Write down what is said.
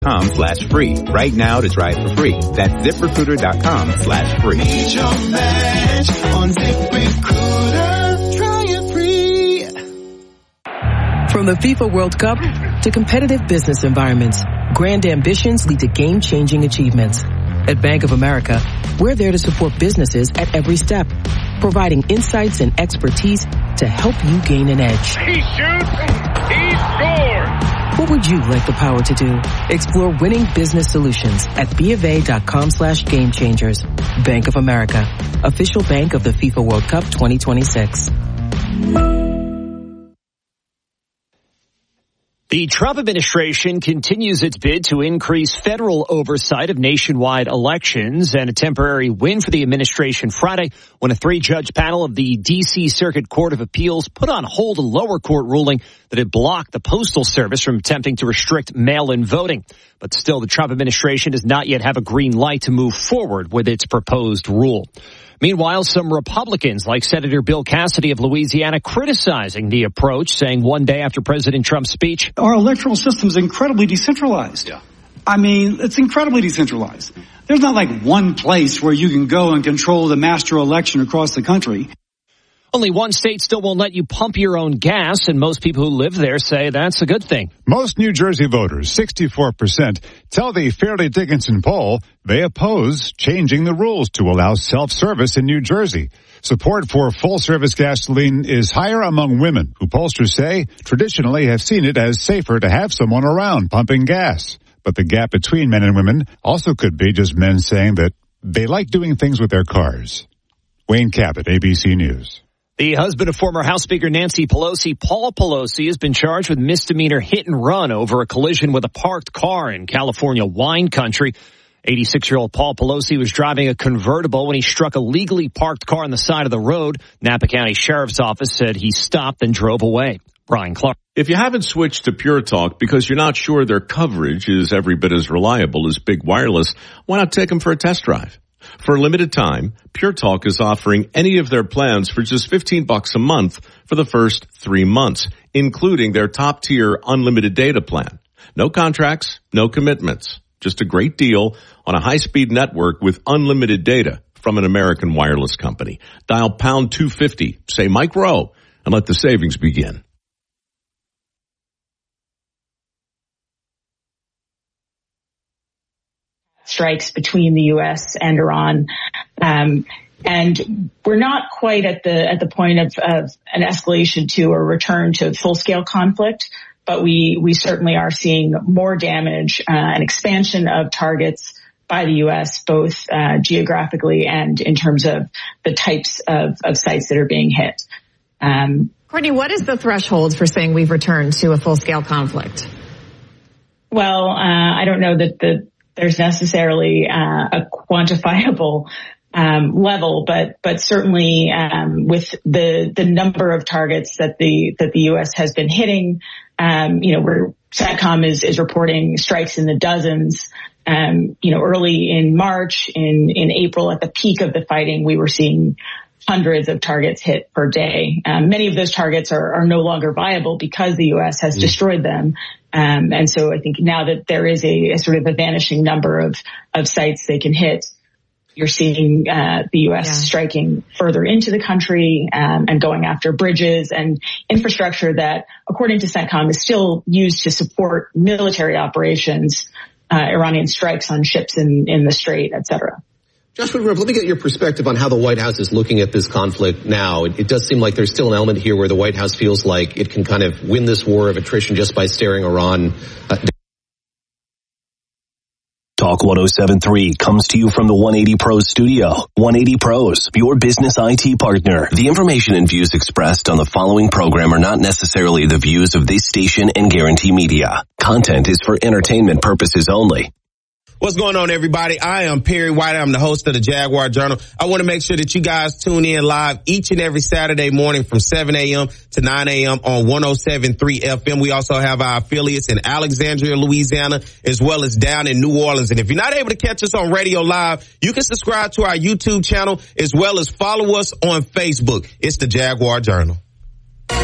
ZipRecruiter.com/free. Right now to try it for free. That's ZipRecruiter.com/free. Need your match on ZipRecruiter. Try it free. From the FIFA World Cup to competitive business environments, grand ambitions lead to game-changing achievements. At Bank of America, we're there to support businesses at every step, providing insights and expertise to help you gain an edge. He shoots, he scores! What would you like the power to do? Explore winning business solutions at BofA.com/gamechangers. Bank of America, official bank of the FIFA World Cup 2026. The Trump administration continues its bid to increase federal oversight of nationwide elections, and a temporary win for the administration Friday when a 3-judge panel of the D.C. Circuit Court of Appeals put on hold a lower court ruling that had blocked the Postal Service from attempting to restrict mail-in voting. But still, the Trump administration does not yet have a green light to move forward with its proposed rule. Meanwhile, some Republicans, like Senator Bill Cassidy of Louisiana, criticizing the approach, saying one day after President Trump's speech, our electoral system is incredibly decentralized. Yeah. I mean, it's incredibly decentralized. There's not like one place where you can go and control the master election across the country. Only one state still won't let you pump your own gas, and most people who live there say that's a good thing. Most New Jersey voters, 64%, tell the Fairleigh Dickinson poll they oppose changing the rules to allow self-service in New Jersey. Support for full-service gasoline is higher among women, who pollsters say traditionally have seen it as safer to have someone around pumping gas. But the gap between men and women also could be just men saying that they like doing things with their cars. Wayne Cabot, ABC News. The husband of former House Speaker Nancy Pelosi, Paul Pelosi, has been charged with misdemeanor hit and run over a collision with a parked car in California wine country. 86-year-old Paul Pelosi was driving a convertible when he struck a legally parked car on the side of the road. Napa County Sheriff's Office said he stopped and drove away. Brian Clark. If you haven't switched to Pure Talk because you're not sure their coverage is every bit as reliable as Big Wireless, why not take them for a test drive? For a limited time, Pure Talk is offering any of their plans for just $15 a month for the first 3 months, including their top-tier unlimited data plan. No contracts, no commitments. Just a great deal on a high-speed network with unlimited data from an American wireless company. Dial pound 250, say Mike Rowe, and let the savings begin. Strikes between the U.S. and Iran. And we're not quite at the point of an escalation to or return to full-scale conflict, but we certainly are seeing more damage, and expansion of targets by the U.S., both geographically and in terms of the types of sites that are being hit. Courtney, what is the threshold for saying we've returned to a full-scale conflict? Well, I don't know that there's necessarily a quantifiable level, but certainly with the number of targets that the U.S. has been hitting, where SATCOM is reporting strikes in the dozens. Early in March, in April, at the peak of the fighting, we were seeing hundreds of targets hit per day. Many of those targets are no longer viable because the U.S. has destroyed them. And so I think now that there is a sort of a vanishing number of sites they can hit, you're seeing the U.S. striking further into the country and going after bridges and infrastructure that, according to CENTCOM, is still used to support military operations, Iranian strikes on ships in the Strait, et cetera. Joshua Grove, let me get your perspective on how the White House is looking at this conflict now. It does seem like there's still an element here where the White House feels like it can kind of win this war of attrition just by staring Iran. Talk 107.3 comes to you from the 180 Pros studio. 180 Pros, your business IT partner. The information and views expressed on the following program are not necessarily the views of this station and Guarantee Media. Content is for entertainment purposes only. What's going on, everybody? I am Perry White. I'm the host of the Jaguar Journal. I want to make sure that you guys tune in live each and every Saturday morning from 7 a.m. to 9 a.m. on 107.3 FM. We also have our affiliates in Alexandria, Louisiana, as well as down in New Orleans. And if you're not able to catch us on radio live, you can subscribe to our YouTube channel as well as follow us on Facebook. It's the Jaguar Journal.